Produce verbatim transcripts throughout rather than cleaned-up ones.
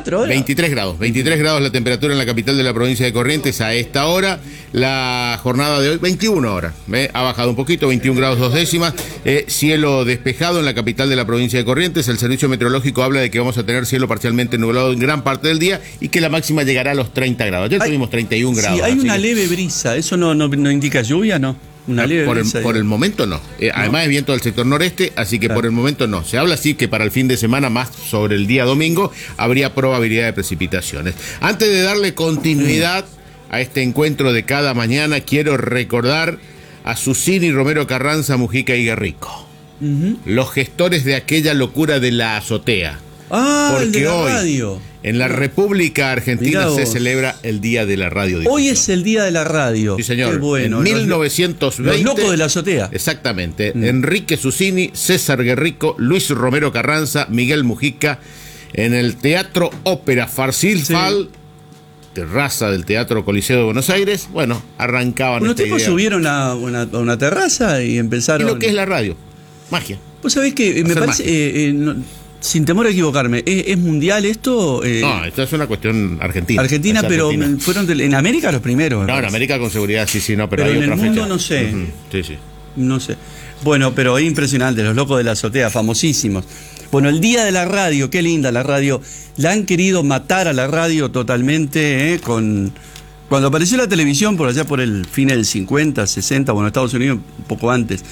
veinticuatro horas. veintitrés grados, veintitrés grados la temperatura en la capital de la provincia de Corrientes a esta hora. La jornada de hoy, veintiuna horas, ¿eh? Ha bajado un poquito, veintiún grados dos décimas. Eh, cielo despejado en la capital de la provincia de Corrientes. El servicio meteorológico habla de que vamos a tener cielo parcialmente nublado en gran parte del día y que la máxima llegará a los treinta grados. Ayer hay, tuvimos treinta y un grados. Sí, hay una que... leve brisa, ¿eso no, no, no indica lluvia, no? Una leve por, el, brisa, por el momento no. Eh, ¿no? Además es viento del sector noreste, así que claro, por el momento no. Se habla así que para el fin de semana, más sobre el día domingo, habría probabilidad de precipitaciones. Antes de darle continuidad a este encuentro de cada mañana, quiero recordar a Susini, Romero Carranza, Mujica y Guerrico, uh-huh, los gestores de aquella locura de la azotea. Ah, porque el de la hoy, radio. En la República Argentina se celebra el Día de la Radio. Hoy es el Día de la Radio. Sí, señor. Qué bueno. En mil novecientos veinte. Los locos de la azotea. Exactamente. Mm. Enrique Susini, César Guerrico, Luis Romero Carranza, Miguel Mujica, en el Teatro Ópera Farcilfal, sí, terraza del Teatro Coliseo de Buenos Aires. Bueno, arrancaban. Unos tipos idea. subieron a una, a una terraza y empezaron. ¿Y lo que es la radio? Magia. Vos sabés que eh, me parece. Eh, eh, no, Sin temor a equivocarme, ¿es, es mundial esto? Eh, no, esto es una cuestión argentina. Argentina, pero Argentina. fueron de, en América los primeros. No, en América con seguridad sí, sí, no, pero, pero hay en otra el mundo fecha. No sé. Uh-huh. Sí, sí. No sé. Bueno, pero es impresionante, los locos de la azotea, famosísimos. Bueno, el Día de la Radio, qué linda la radio. La han querido matar a la radio totalmente, ¿eh? Con... Cuando apareció la televisión, por allá por el fin del cincuenta, sesenta, bueno, Estados Unidos un poco antes.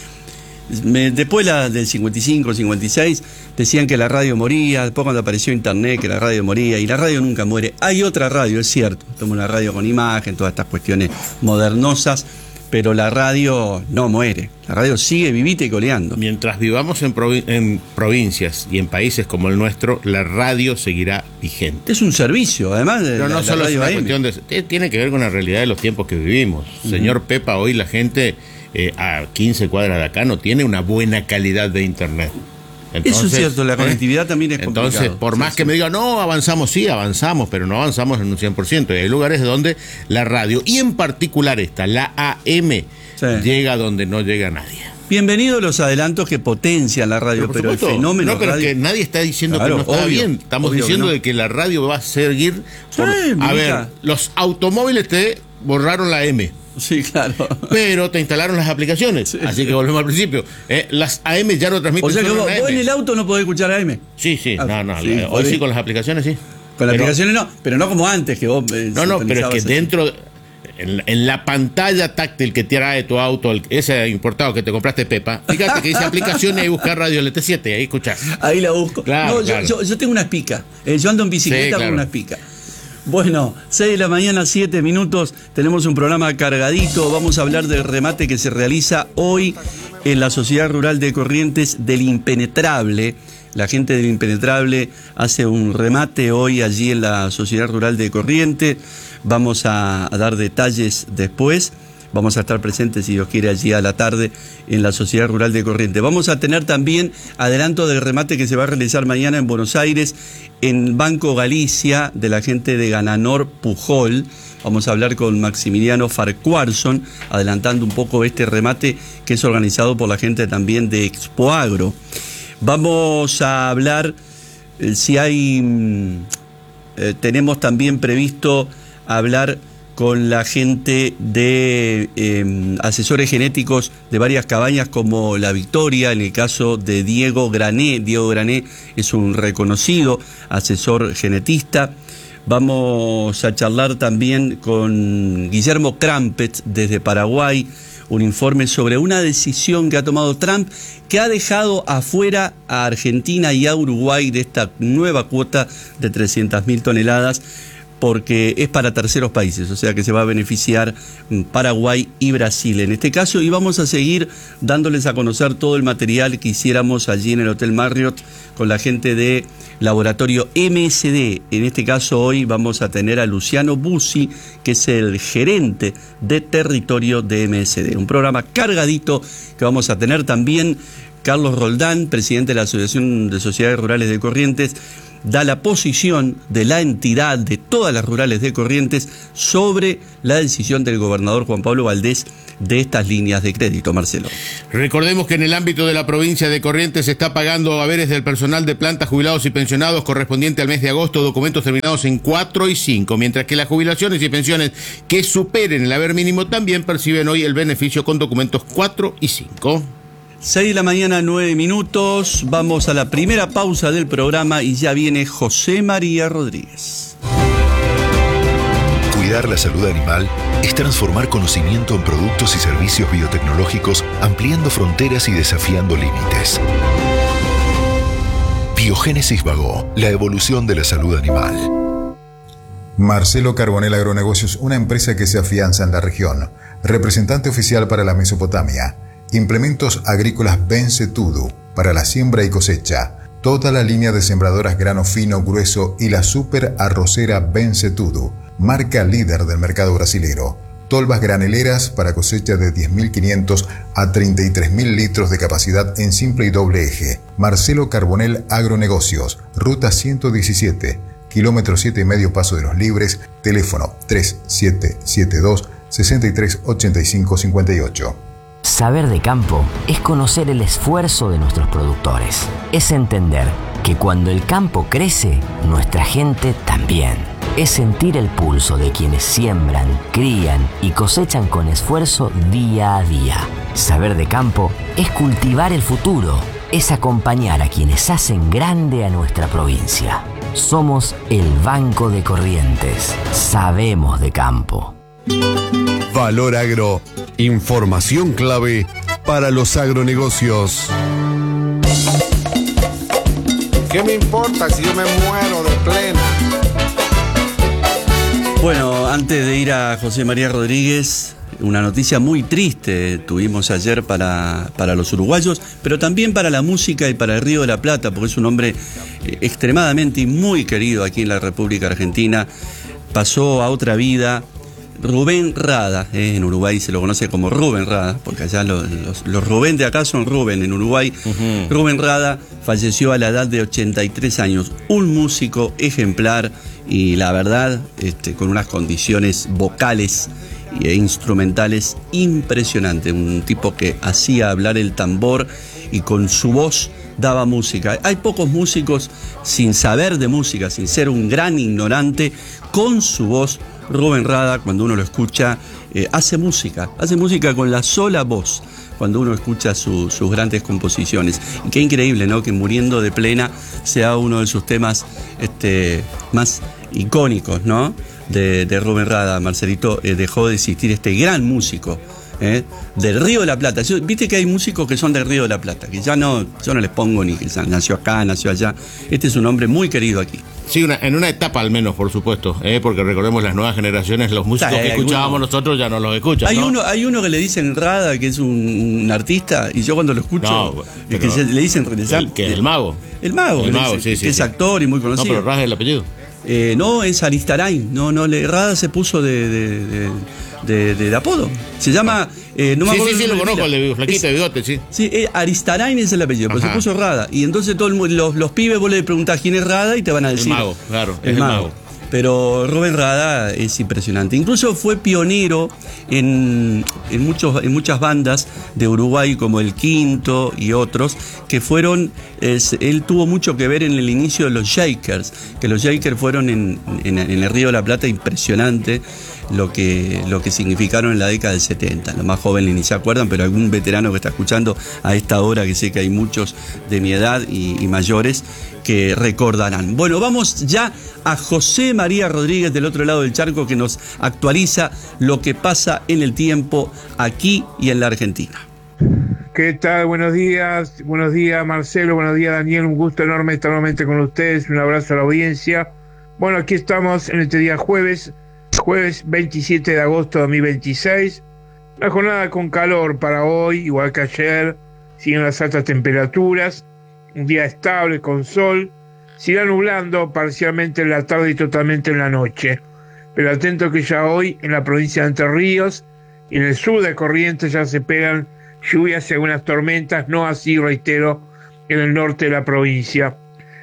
Me, después la, del cincuenta y cinco, cincuenta y seis, decían que la radio moría. Después cuando apareció internet, que la radio moría. Y la radio nunca muere. Hay otra radio, es cierto. Tenemos una radio con imagen, todas estas cuestiones modernosas. Pero la radio no muere. La radio sigue vivita y coleando. Mientras vivamos en, provi- en provincias y en países como el nuestro, la radio seguirá vigente. Es un servicio, además de Pero no la, solo la es radio una A M. cuestión de... Tiene que ver con la realidad de los tiempos que vivimos. Uh-huh. Señor Pepa, hoy la gente... Eh, a quince cuadras de acá no tiene una buena calidad de internet. Entonces, eso es cierto, la conectividad eh, también es complicado. Entonces, por más sí, que sí. me digan, no, avanzamos, sí, avanzamos, pero no avanzamos en un cien por ciento. Y hay lugares donde la radio, y en particular esta, la A M, sí, llega donde no llega nadie. Bienvenidos los adelantos que potencian la radio, pero, pero el fenómeno no, pero radio... que nadie está diciendo claro, que no está obvio, bien. Estamos obvio diciendo no. de que la radio va a seguir... Por, sí, a ver, los automóviles te borraron la M. Sí, claro. Pero te instalaron las aplicaciones. Sí, así sí. que volvemos al principio. Eh, las A M ya no transmiten. O sea que vos, vos en el auto no podés escuchar A M. Sí, sí. Ah, no, no. Sí, hoy podés. Sí con las aplicaciones, sí. Con las aplicaciones no, pero no como antes que vos. Eh, no, no, pero es que así. dentro. En, en la pantalla táctil que trae tu auto, el, ese importado que te compraste, Pepa, fíjate que dice aplicaciones y buscar Radio L T siete, ahí escuchás. Ahí la busco. Claro, no, claro. Yo, yo, yo tengo una espica. Eh, yo ando en bicicleta sí, claro. con una espica. Bueno, seis de la mañana, siete minutos, tenemos un programa cargadito, vamos a hablar del remate que se realiza hoy en la Sociedad Rural de Corrientes del Impenetrable. La gente del Impenetrable hace un remate hoy allí en la Sociedad Rural de Corrientes, vamos a, a dar detalles después. Vamos a estar presentes, si Dios quiere, allí a la tarde en la Sociedad Rural de Corrientes. Vamos a tener también adelanto del remate que se va a realizar mañana en Buenos Aires, en Banco Galicia, de la gente de Gananor Pujol. Vamos a hablar con Maximiliano Farquharson, adelantando un poco este remate que es organizado por la gente también de Expoagro. Vamos a hablar, eh, si hay, eh, tenemos también previsto hablar con la gente de eh, asesores genéticos de varias cabañas como La Victoria, en el caso de Diego Grané. Diego Grané es un reconocido asesor genetista. Vamos a charlar también con Guillermo Crampet desde Paraguay, un informe sobre una decisión que ha tomado Trump que ha dejado afuera a Argentina y a Uruguay de esta nueva cuota de trescientas mil toneladas, porque es para terceros países, o sea que se va a beneficiar Paraguay y Brasil en este caso, y vamos a seguir dándoles a conocer todo el material que hiciéramos allí en el Hotel Marriott con la gente de Laboratorio M S D. En este caso hoy vamos a tener a Luciano Bussi, que es el gerente de territorio de M S D. Un programa cargadito que vamos a tener también Carlos Roldán, presidente de la Asociación de Sociedades Rurales de Corrientes, da la posición de la entidad de todas las rurales de Corrientes sobre la decisión del gobernador Juan Pablo Valdés de estas líneas de crédito, Marcelo. Recordemos que en el ámbito de la provincia de Corrientes se está pagando haberes del personal de planta, jubilados y pensionados correspondiente al mes de agosto, documentos terminados en cuatro y cinco, mientras que las jubilaciones y pensiones que superen el haber mínimo también perciben hoy el beneficio con documentos cuatro y cinco. seis de la mañana, nueve minutos. Vamos a la primera pausa del programa y ya viene José María Rodríguez. Cuidar la salud animal es transformar conocimiento en productos y servicios biotecnológicos, ampliando fronteras y desafiando límites. Biogénesis Bagó, la evolución de la salud animal. Marcelo Carbonell Agronegocios, una empresa que se afianza en la región. Representante oficial para la Mesopotamia. Implementos agrícolas Bencetudo para la siembra y cosecha. Toda la línea de sembradoras grano fino, grueso y la super arrocera Bencetudo, marca líder del mercado brasilero. Tolvas graneleras para cosecha de diez mil quinientos a treinta y tres mil litros de capacidad en simple y doble eje. Marcelo Carbonell Agronegocios, ruta ciento diecisiete, kilómetro siete y medio Paso de los Libres, teléfono tres siete siete dos, seis tres ocho cinco cinco ocho. Saber de campo es conocer el esfuerzo de nuestros productores. Es entender que cuando el campo crece, nuestra gente también. Es sentir el pulso de quienes siembran, crían y cosechan con esfuerzo día a día. Saber de campo es cultivar el futuro. Es acompañar a quienes hacen grande a nuestra provincia. Somos el Banco de Corrientes. Sabemos de campo. Valor Agro, información clave para los agronegocios. ¿Qué me importa si yo me muero de plena? Bueno, antes de ir a José María Rodríguez, una noticia muy triste tuvimos ayer para, para los uruguayos, pero también para la música y para el Río de la Plata, porque es un hombre extremadamente y muy querido aquí en la República Argentina. Pasó a otra vida. Rubén Rada, eh, en Uruguay se lo conoce como Rubén Rada, porque allá los, los, los Rubén de acá son Rubén, en Uruguay. Uh-huh. Rubén Rada falleció a la edad de ochenta y tres años, un músico ejemplar y la verdad, este, con unas condiciones vocales e instrumentales impresionantes, un tipo que hacía hablar el tambor y con su voz daba música. Hay pocos músicos sin saber de música, sin ser un gran ignorante, con su voz. Rubén Rada, cuando uno lo escucha, eh, hace música, hace música con la sola voz, cuando uno escucha su, sus grandes composiciones. Y qué increíble, ¿no?, que Muriendo de Plena sea uno de sus temas este, más icónicos, ¿no?, de, de Rubén Rada. Marcelito, eh, dejó de existir este gran músico, ¿eh?, del Río de la Plata. Yo, viste que hay músicos que son del Río de la Plata, que ya no, yo no les pongo ni que nació acá, nació allá. Este es un hombre muy querido aquí. Sí, una, en una etapa al menos, por supuesto, ¿eh? Porque recordemos las nuevas generaciones, los músicos que escuchábamos alguno, nosotros ya no los escuchan. Hay, ¿no? uno, hay uno que le dicen Rada, que es un, un artista, y yo cuando lo escucho, no, es que se, le dicen el, que el mago. El mago, el mago, dice, sí, que sí, es sí. actor y muy conocido. No, pero Rada es el apellido. Eh, no, es Aristarain. No, no, le, Rada se puso de, de, de, de, de, de apodo. Se llama. Eh, no me sí, acuerdo sí, sí, lo mira, conozco, el de flaquito de bigote, sí. Sí, eh, Aristarain es el apellido, pero se puso Rada. Y entonces todos los, los pibes vos le preguntás quién es Rada y te van a decir. El mago, claro, el, es mago. el mago. Pero Rubén Rada es impresionante. Incluso fue pionero en, en, muchos, en muchas bandas de Uruguay, como El Quinto y otros, que fueron. Es, él tuvo mucho que ver en el inicio de los Shakers, que los Shakers fueron en, en, en el Río de la Plata impresionante lo que, lo que significaron en la década del setenta. Los más jóvenes ni se acuerdan, pero algún veterano que está escuchando a esta hora, que sé que hay muchos de mi edad y, y mayores, que recordarán. Bueno, vamos ya a José María Rodríguez del otro lado del charco, que nos actualiza lo que pasa en el tiempo aquí y en la Argentina. ¿Qué tal? Buenos días, buenos días Marcelo, buenos días Daniel, un gusto enorme estar nuevamente con ustedes, un abrazo a la audiencia. Bueno, aquí estamos en este día jueves, jueves veintisiete de agosto de dos mil veintiséis, una jornada con calor para hoy, igual que ayer, siguen las altas temperaturas, un día estable con sol, se irá nublando parcialmente en la tarde y totalmente en la noche, pero atento que ya hoy en la provincia de Entre Ríos y en el sur de Corrientes ya se esperan lluvias y algunas tormentas, no así, reitero, en el norte de la provincia.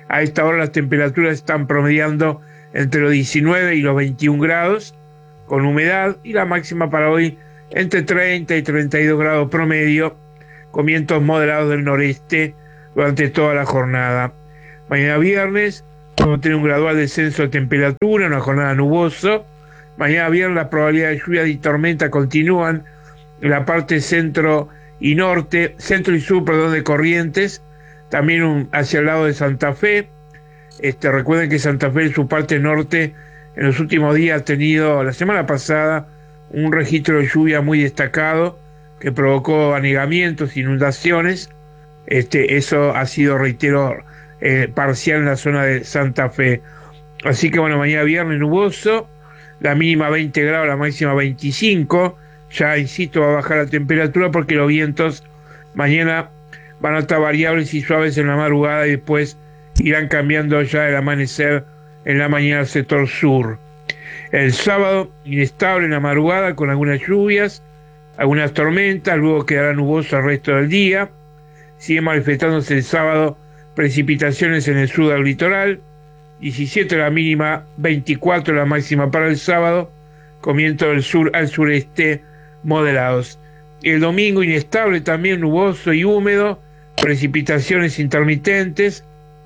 A esta hora las temperaturas están promediando entre los diecinueve y los veintiún grados, con humedad, y la máxima para hoy entre treinta y treinta y dos grados promedio, con vientos moderados del noreste durante toda la jornada. Mañana viernes vamos a tener un gradual descenso de temperatura, una jornada nubosa. Mañana viernes las probabilidades de lluvia y tormenta continúan en la parte centro y norte, centro y sur, perdón, de Corrientes, también un, hacia el lado de Santa Fe. Este, recuerden que Santa Fe en su parte norte en los últimos días ha tenido, la semana pasada, un registro de lluvia muy destacado que provocó anegamientos, inundaciones. Este, eso ha sido, reitero, eh, parcial en la zona de Santa Fe. Así que bueno, mañana viernes nuboso, la mínima veinte grados, la máxima veinticinco. Ya, insisto, va a bajar la temperatura porque los vientos mañana van a estar variables y suaves en la madrugada y después irán cambiando ya el amanecer en la mañana al sector sur. El sábado, inestable en la madrugada con algunas lluvias, algunas tormentas, luego quedará nuboso el resto del día. Sigue manifestándose el sábado precipitaciones en el sur del litoral, diecisiete la mínima, veinticuatro la máxima para el sábado, con vientos del sur al sureste moderados. El domingo inestable también, nuboso y húmedo, precipitaciones intermitentes,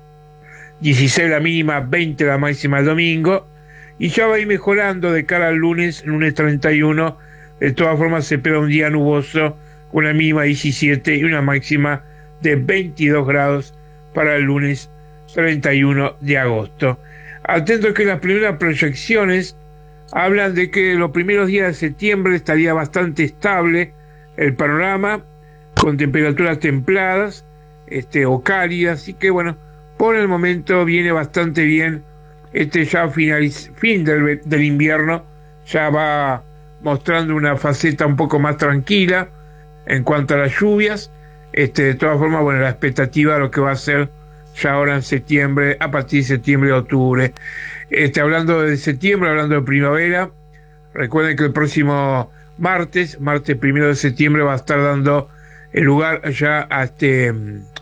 dieciséis la mínima, veinte la máxima el domingo, y ya va a ir mejorando de cara al lunes, lunes treinta y uno. De todas formas se espera un día nuboso, con una mínima de diecisiete y una máxima de veintidós grados para el lunes treinta y uno de agosto. Atento que las primeras proyecciones hablan de que los primeros días de septiembre estaría bastante estable el panorama, con temperaturas templadas este, o cálidas, así que bueno, por el momento viene bastante bien. Este ya finaliz, fin del, del invierno ya va mostrando una faceta un poco más tranquila en cuanto a las lluvias. Este, de todas formas, bueno, la expectativa de lo que va a ser ya ahora en septiembre, a partir de septiembre y octubre. Este, hablando de septiembre, hablando de primavera, recuerden que el próximo martes, martes primero de septiembre, va a estar dando el lugar ya a este,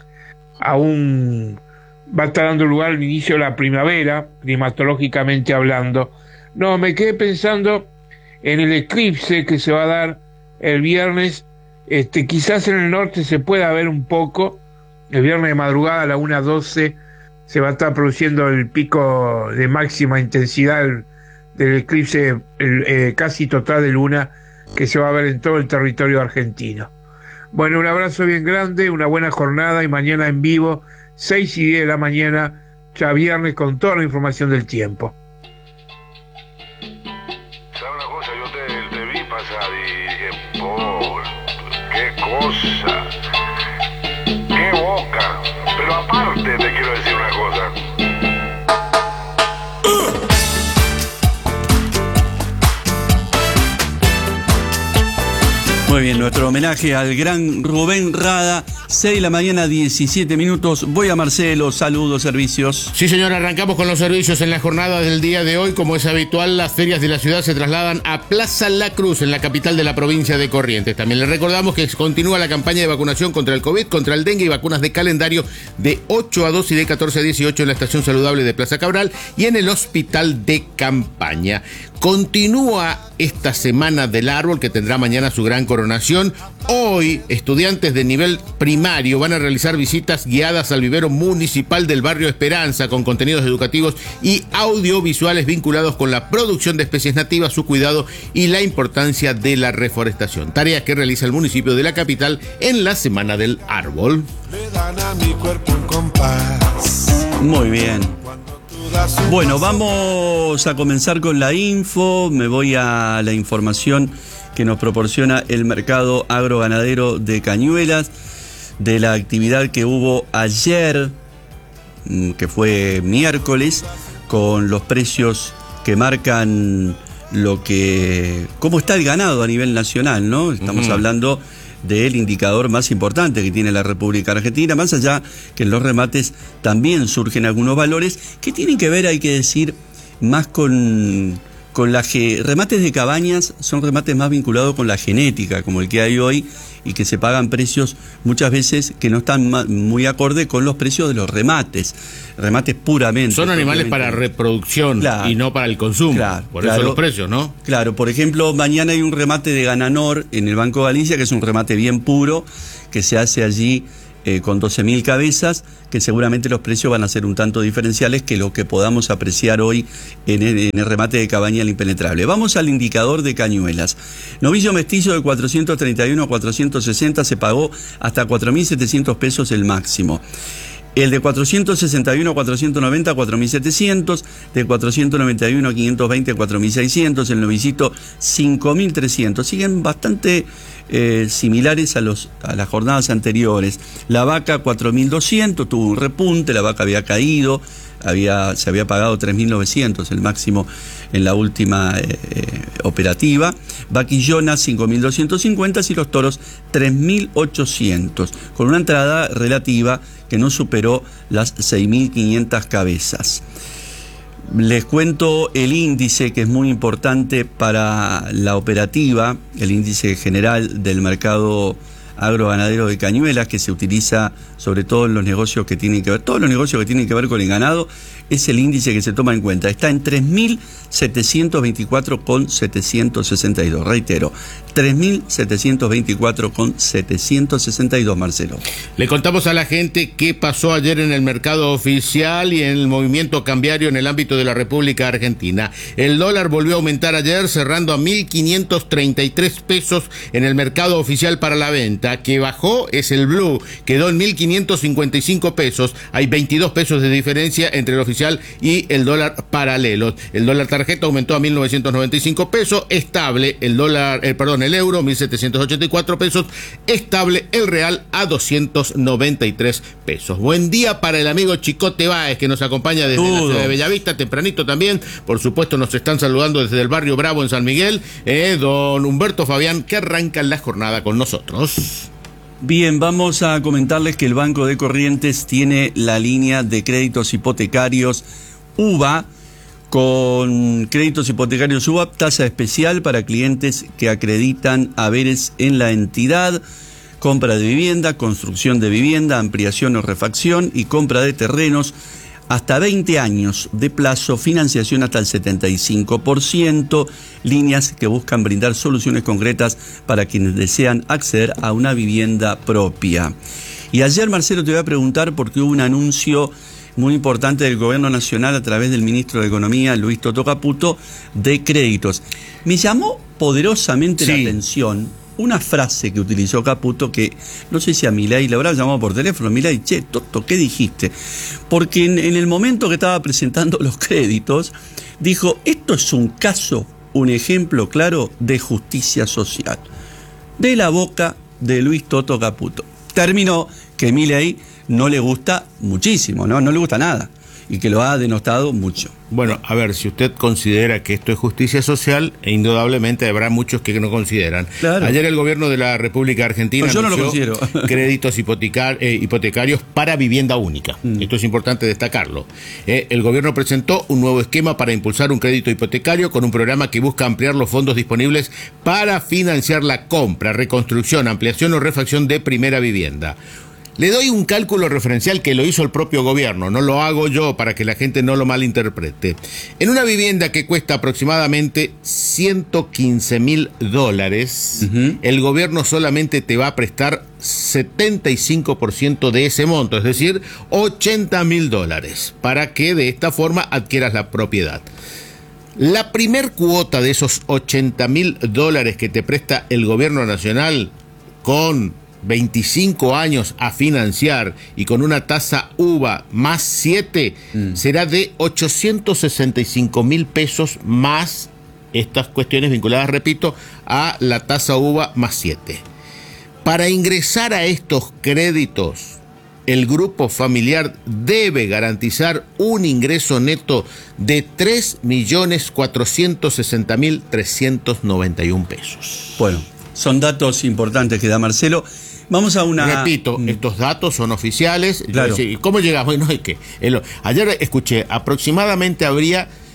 a un, va a estar dando lugar al inicio de la primavera, climatológicamente hablando. No, me quedé pensando en el eclipse que se va a dar el viernes. Este, quizás en el norte se pueda ver un poco. El viernes de madrugada a la una doce se va a estar produciendo el pico de máxima intensidad del, del eclipse el, eh, casi total de luna que se va a ver en todo el territorio argentino. Bueno, un abrazo bien grande, una buena jornada y mañana en vivo, seis y diez de la mañana, ya viernes, con toda la información del tiempo. ¿Sabes una cosa? Yo te, te vi pasar y dije, Paul, qué cosa, qué boca. Pero aparte te quiero decir una cosa. Muy bien, nuestro homenaje al gran Rubén Rada, seis de la mañana, diecisiete minutos. Voy a Marcelo, saludos, servicios. Sí, señor, arrancamos con los servicios en la jornada del día de hoy. Como es habitual, las ferias de la ciudad se trasladan a Plaza La Cruz, en la capital de la provincia de Corrientes. También les recordamos que continúa la campaña de vacunación contra el COVID, contra el dengue y vacunas de calendario de ocho a dos y de catorce a dieciocho en la estación saludable de Plaza Cabral y en el hospital de campaña. Continúa esta semana del árbol que tendrá mañana su gran coronación. Hoy, estudiantes de nivel primario van a realizar visitas guiadas al vivero municipal del barrio Esperanza con contenidos educativos y audiovisuales vinculados con la producción de especies nativas, su cuidado y la importancia de la reforestación. Tareas que realiza el municipio de la capital en la semana del árbol. Le dan a mi cuerpo un compás. Muy bien. Bueno, vamos a comenzar con la info. Me voy a la información que nos proporciona el mercado agroganadero de Cañuelas, de la actividad que hubo ayer, que fue miércoles, con los precios que marcan lo que cómo está el ganado a nivel nacional, ¿no? Estamos uh-huh. hablando del indicador más importante que tiene la República Argentina, más allá que en los remates también surgen algunos valores que tienen que ver, hay que decir, más con, con la ge- remates de cabañas son remates más vinculados con la genética, como el que hay hoy, y que se pagan precios muchas veces que no están ma- muy acorde con los precios de los remates, remates puramente. Son animales propiamente. para reproducción, claro, y no para el consumo, claro, por claro, eso los precios, ¿no? Claro, por ejemplo, mañana hay un remate de Gananor en el Banco Galicia, que es un remate bien puro, que se hace allí Eh, con doce mil cabezas, que seguramente los precios van a ser un tanto diferenciales que lo que podamos apreciar hoy en el, en el remate de cabaña al impenetrable. Vamos al indicador de cañuelas. Novillo mestizo de cuatrocientos treinta y uno a cuatrocientos sesenta se pagó hasta cuatro mil setecientos pesos el máximo. El de cuatrocientos sesenta y uno a cuatrocientos noventa, cuatro mil setecientos, de cuatrocientos noventa y uno a quinientos veinte, cuatro mil seiscientos, el novillito cinco mil trescientos. Siguen bastante eh, similares a, los, a las jornadas anteriores. La vaca cuatro mil doscientos, tuvo un repunte, la vaca había caído, había, se había pagado tres mil novecientos, el máximo en la última eh, eh, operativa. Vaquillona cinco mil doscientos cincuenta y los toros tres mil ochocientos, con una entrada relativa que no superó las seis mil quinientas cabezas. Les cuento el índice, que es muy importante para la operativa, el índice general del mercado agroganadero de cañuelas, que se utiliza sobre todo en los negocios que tienen que ver, todos los negocios que tienen que ver con el ganado, es el índice que se toma en cuenta. Está en tres mil setecientos veinticuatro con setecientos sesenta y dos. Reitero, tres mil setecientos veinticuatro con setecientos sesenta y dos, Marcelo. Le contamos a la gente qué pasó ayer en el mercado oficial y en el movimiento cambiario en el ámbito de la República Argentina. El dólar volvió a aumentar ayer, cerrando a mil quinientos treinta y tres pesos en el mercado oficial para la venta. Que bajó es el blue, quedó en mil quinientos cincuenta y cinco pesos. Hay veintidós pesos de diferencia entre el oficial y el dólar paralelo. El dólar tarjeta aumentó a mil novecientos noventa y cinco pesos, estable el dólar, eh, perdón, el euro mil setecientos ochenta y cuatro pesos, estable el real a doscientos noventa y tres pesos. Buen día para el amigo Chicote Báez, que nos acompaña desde Todo. la ciudad de Bellavista, tempranito también. Por supuesto nos están saludando desde el barrio Bravo en San Miguel, eh, don Humberto Fabián, que arranca la jornada con nosotros. Bien, vamos a comentarles que el Banco de Corrientes tiene la línea de créditos hipotecarios U B A, con créditos hipotecarios U B A, tasa especial para clientes que acreditan haberes en la entidad, compra de vivienda, construcción de vivienda, ampliación o refacción y compra de terrenos, hasta veinte años de plazo, financiación hasta el setenta y cinco por ciento, líneas que buscan brindar soluciones concretas para quienes desean acceder a una vivienda propia. Y ayer, Marcelo, te voy a preguntar porque hubo un anuncio muy importante del Gobierno Nacional a través del ministro de Economía, Luis Toto Caputo, de créditos. Me llamó poderosamente sí. la atención una frase que utilizó Caputo, que no sé si a Milei le habrá llamado por teléfono. Milei, che, Toto, ¿qué dijiste? Porque en, en el momento que estaba presentando los créditos, dijo, esto es un caso, un ejemplo claro de justicia social. De la boca de Luis Toto Caputo. Terminó que Milei no le gusta muchísimo, ¿no? No le gusta nada. Y que lo ha denostado mucho. Bueno, a ver, si usted considera que esto es justicia social, indudablemente habrá muchos que no consideran. Claro. Ayer el gobierno de la República Argentina no, yo no lo considero. créditos hipotecar, eh, hipotecarios para vivienda única. Mm. Esto es importante destacarlo. Eh, el gobierno presentó un nuevo esquema para impulsar un crédito hipotecario con un programa que busca ampliar los fondos disponibles para financiar la compra, reconstrucción, ampliación o refacción de primera vivienda. Le doy un cálculo referencial que lo hizo el propio gobierno, no lo hago yo para que la gente no lo malinterprete. En una vivienda que cuesta aproximadamente ciento quince mil dólares, uh-huh. el gobierno solamente te va a prestar setenta y cinco por ciento de ese monto, es decir, ochenta mil dólares, para que de esta forma adquieras la propiedad. La primer cuota de esos ochenta mil dólares que te presta el gobierno nacional con veinticinco años a financiar y con una tasa U V A más siete, mm. será de ochocientos sesenta y cinco mil pesos más estas cuestiones vinculadas, repito, a la tasa U V A más siete. Para ingresar a estos créditos, el grupo familiar debe garantizar un ingreso neto de tres millones cuatrocientos sesenta mil trescientos noventa y uno pesos. Bueno, son datos importantes que da Marcelo. Vamos a una... Repito, mm. estos datos son oficiales. Claro. ¿Cómo llegamos? Bueno, es que el... ayer escuché, aproximadamente habría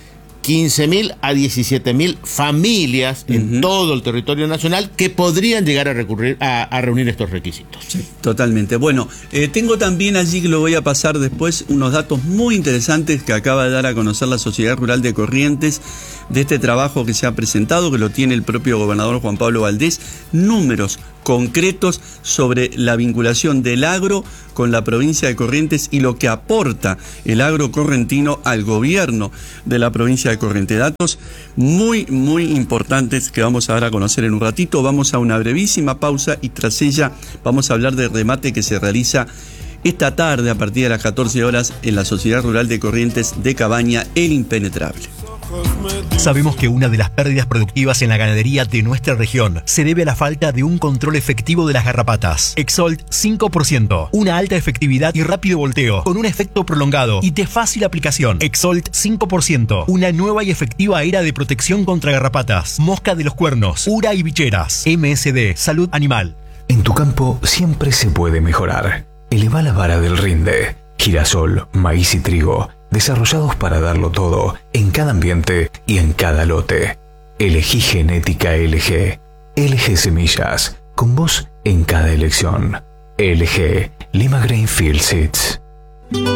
quince mil a diecisiete mil familias en uh-huh. todo el territorio nacional que podrían llegar a recurrir a, a reunir estos requisitos. Sí, totalmente. Bueno, eh, tengo también allí, que lo voy a pasar después, unos datos muy interesantes que acaba de dar a conocer la Sociedad Rural de Corrientes de este trabajo que se ha presentado, que lo tiene el propio gobernador Juan Pablo Valdés, números concretos sobre la vinculación del agro con la provincia de Corrientes y lo que aporta el agro correntino al gobierno de la provincia de Corrientes. Datos muy, muy importantes que vamos a dar a conocer en un ratito. Vamos a una brevísima pausa y tras ella vamos a hablar del remate que se realiza esta tarde a partir de las catorce horas en la Sociedad Rural de Corrientes de Cabaña, El Impenetrable. Sabemos que una de las pérdidas productivas en la ganadería de nuestra región se debe a la falta de un control efectivo de las garrapatas. Exolt cinco por ciento, una alta efectividad y rápido volteo, con un efecto prolongado y de fácil aplicación. Exolt cinco por ciento, una nueva y efectiva era de protección contra garrapatas, mosca de los cuernos, ura y bicheras. M S D, Salud Animal. En tu campo siempre se puede mejorar. Eleva la vara del rinde. Girasol, maíz y trigo, desarrollados para darlo todo, en cada ambiente y en cada lote. Elegí Genética L G. L G Semillas, con vos en cada elección. L G, Lima Grainfield Seeds.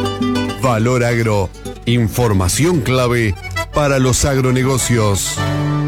Valor Agro, información clave para los agronegocios.